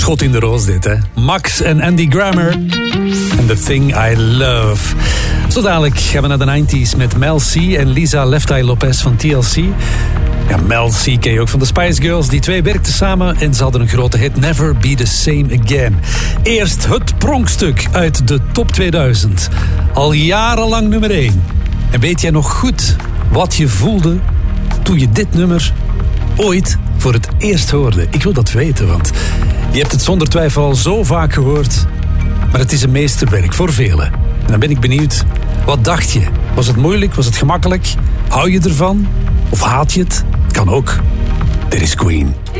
schot in de roos dit, hè. Max en Andy Grammer. And The Thing I Love. Zo dadelijk gaan we naar de 90s met Mel C en Lisa Left Eye Lopez van TLC. Ja, Mel C ken je ook van de Spice Girls. Die twee werkten samen en ze hadden een grote hit, Never Be The Same Again. Eerst het pronkstuk uit de top 2000. Al jarenlang nummer 1. En weet jij nog goed wat je voelde toen je dit nummer ooit voor het eerst hoorde? Ik wil dat weten, want je hebt het zonder twijfel al zo vaak gehoord. Maar het is een meesterwerk voor velen. En dan ben ik benieuwd, wat dacht je? Was het moeilijk? Was het gemakkelijk? Hou je ervan? Of haat je het? Kan ook. Dit is Queen.